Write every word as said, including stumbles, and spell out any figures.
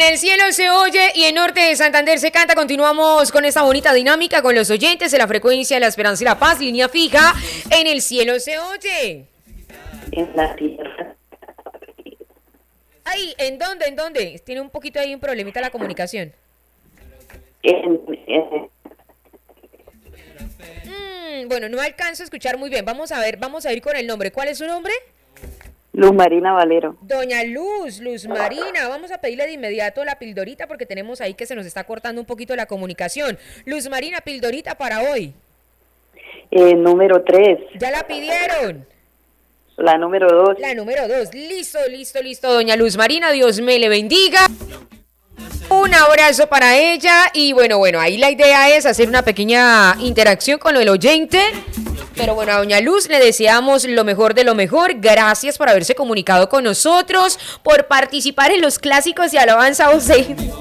el cielo se oye y en norte de Santander se canta. Continuamos con esta bonita dinámica con los oyentes de la frecuencia de la esperanza y la paz, línea fija. En el cielo se oye. En la tierra. Ay, ¿en dónde? ¿En dónde? Tiene un poquito ahí un problemita la comunicación. En, en, Mm, bueno, no alcanzo a escuchar muy bien. Vamos a ver, vamos a ir con el nombre. ¿Cuál es su nombre? Luz Marina Valero. Doña Luz, Luz Marina, vamos a pedirle de inmediato la pildorita porque tenemos ahí que se nos está cortando un poquito la comunicación. Luz Marina, pildorita para hoy. Eh, número tres. ¿Ya la pidieron? La número dos. La número dos. Listo, listo, listo, doña Luz Marina, Dios me le bendiga. Un abrazo para ella y bueno, bueno, ahí la idea es hacer una pequeña interacción con el oyente. Pero bueno, a doña Luz le deseamos lo mejor de lo mejor. Gracias por haberse comunicado con nosotros, por participar en los clásicos de Alabanza José.